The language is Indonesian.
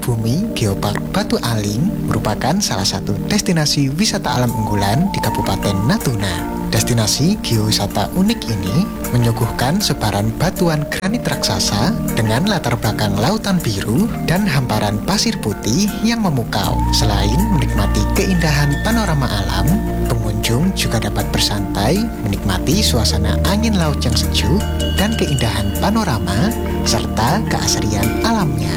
Bumi Geopark Batu Aling merupakan salah satu destinasi wisata alam unggulan di Kabupaten Natuna. Destinasi geowisata unik ini menyuguhkan sebaran batuan granit raksasa dengan latar belakang lautan biru dan hamparan pasir putih yang memukau. Selain menikmati keindahan panorama alam, pengunjung juga dapat bersantai, menikmati suasana angin laut yang sejuk dan keindahan panorama serta keasrian alamnya.